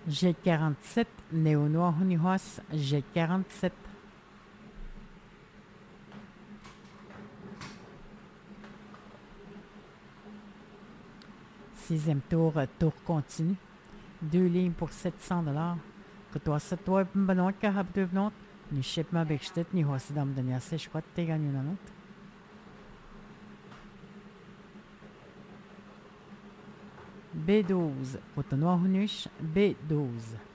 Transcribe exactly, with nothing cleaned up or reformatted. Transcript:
Jet quarante-sept, Néo-Noir Hunihos, Jet quarante-sept. Sixième tour, tour continu. Deux lignes pour sept cents dollars. Kutua satwa banot ka habdevnot. Ni shipma bekshtet ni hosidam dania se shkwat teganunanot. B douze, Cotonou Hunush, B douze.